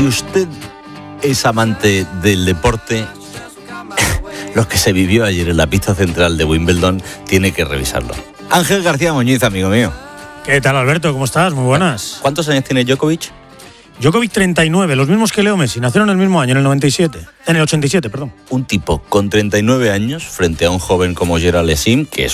usted es amante del deporte, lo que se vivió ayer en la pista central de Wimbledon tiene que revisarlo. Ángel García Muñiz, amigo mío. ¿Qué tal, Alberto? ¿Cómo estás? Muy buenas. ¿Cuántos años tiene Djokovic? Djokovic 39, los mismos que Leo Messi, nacieron en el mismo año, en el 87, perdón. Un tipo con 39 años frente a un joven como Gerald Lezim, que es